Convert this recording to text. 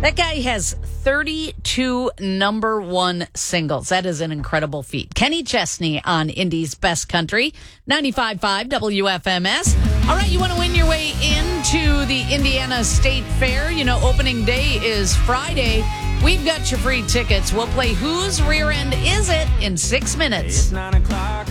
That guy has 32 number one singles. That is an incredible feat. Kenny Chesney on Indy's Best Country, 95.5 WFMS. All right, you want to win your way into the Indiana State Fair? You know, opening day is Friday. We've got your free tickets. We'll play Whose Rear End Is It in 6 minutes. It's 9 o'clock.